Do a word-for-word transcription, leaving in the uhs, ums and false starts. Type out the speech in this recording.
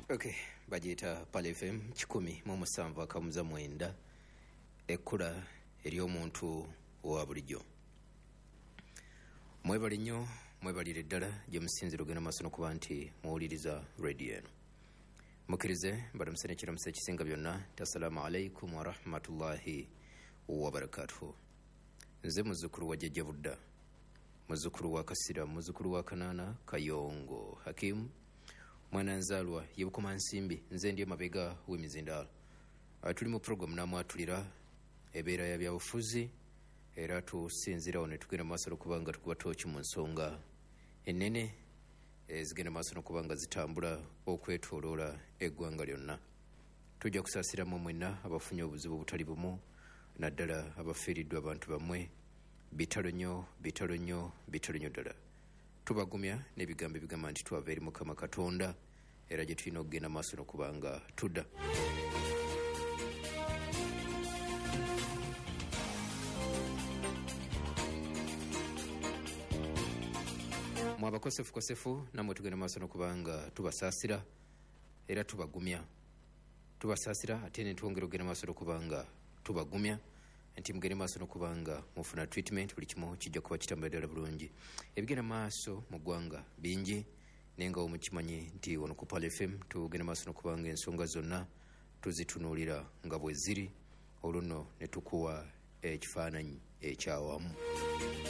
Okay, bagiyita Pal F M kikumi mu musanvu akamuza mwenda ekkula ery'omuntu owa bulijjo. Mwebali nnyo, mwebalire ddala gye musinzira ogenda maaso n'okuba nti muwuliriza radio eno. Mukkirize mbalamusa n'ekiramusa ekisinga byonna nti assalaamu alaikum wa rahmatullahi wa barakatuhu. Nze muzzukulu wa jjajja Budda, muzzukulu wa Kasira, muzzukulu wa Kanaana Kayongo Hakimu, mwana nzaalwa ye Bukoma Nsimbi, nze ndi emabega w'emizindaalo. Tuli mu program namwatulira ebeera ya byabufuzi era tusinzirawo ne tugenda maaso n'okuba nga tukuba tooki mu nsonga ennene ezigenda maaso n'okuba nga zitambula okwetooloola eggwanga lyonna. Tujja kusaasiramu mwenna abafunye obuzibu obutali bumu, naddala abafiiriddwa abantu bammwe. Bitalo nnyo, bitalo nnyo, bitalo nnyo ddala. Tubagumya n'ebigambo ebigamba nti twava eri Mukama Katonda era gye tulina okugenda maaso n'okuba nga tudda. Mwabakosefu kosefu namwe tugenda maaso n'okuba nga tubasaasira era tubagumya. Tubasaasira ate ne twongera okugenda maaso n'okuba nga tubagumya nti mugende maaso n'okuba nga mufuna treatment, buli kimu kijja kuba kitambula ddala bulungi. Ebigenda maaso mu ggwanga bingi naye nga mukimanyi nti wano ku Pal F M tugenda maaso n'okuba nga ensonga zonna tuzitunuulira nga bwe ziri, olwo nno ne tukuwa ekifaananyi ekyawamu.